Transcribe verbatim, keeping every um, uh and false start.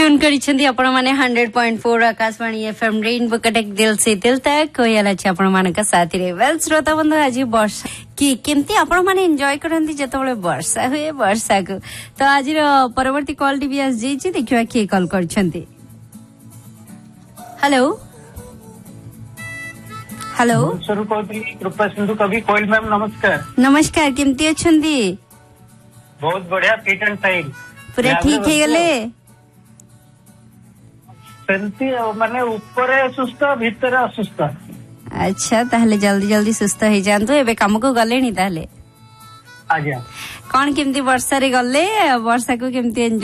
Tune करिसेंती आपण माने hundred point four Akashvani FM rainbow Cuttack दिल से दिल तक कोयल अछि आपण मानक साथी रे। वेल श्रोता बंधु आज वर्षा कि केमती आपण माने एन्जॉय करंती जतबळे वर्षा हुए वर्षा को। तो आज परवर्ती कॉल टी भी आस जेछि देखिवा के कॉल करछंती। हेलो हेलो शुरू करती कृपा सिंधु कवि कोयल मैम नमस्कार। नमस्कार केमती अछंती? बहुत बढ़िया फिट एंड फाइन पूरा ठीक है गले सेंती माने ऊपर सुस्त भीतर असुस्त। अच्छा ताहले जल्दी जल्दी सुस्त हो जांतु एबे काम को गले नी ताहले आज्ञा कौन केमती वर्षा रे गले वर्षा को केमती